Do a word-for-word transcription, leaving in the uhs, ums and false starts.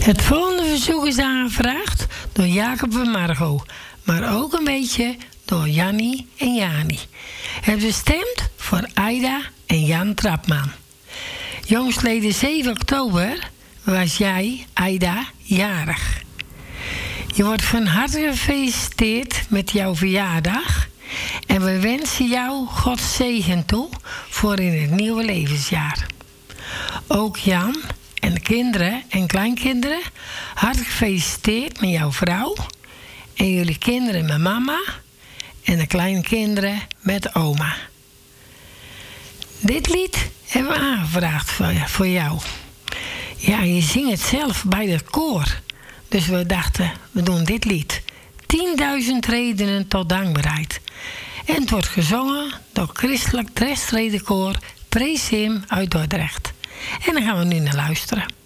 Het volgende verzoek is aangevraagd door Jacob en Margot, maar ook een beetje door Jannie en Jani. Het bestemd voor Aida en Jan Trapman. Jongsleden zeven oktober was jij, Aida, jarig. Je wordt van harte gefeliciteerd met jouw verjaardag en we wensen jou Gods zegen toe voor in het nieuwe levensjaar. Ook Jan en de kinderen en kleinkinderen, hartelijk gefeliciteerd met jouw vrouw en jullie kinderen met mama en de kleinkinderen met oma. Dit lied hebben we aangevraagd voor jou. Ja, je zingt het zelf bij het koor. Dus we dachten, we doen dit lied. tienduizend redenen tot dankbaarheid. En het wordt gezongen door Christelijk Trestredenkoor Prees Hem uit Dordrecht. En daar gaan we nu naar luisteren.